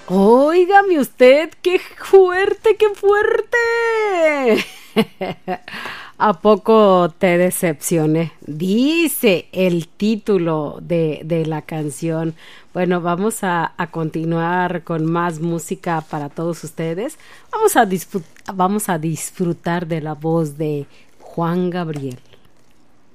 Óigame usted, qué fuerte, qué fuerte. ¿A poco te decepcioné? Dice el título de la canción. Bueno, vamos a continuar con más música para todos ustedes. Vamos a disfrutar de la voz de Juan Gabriel.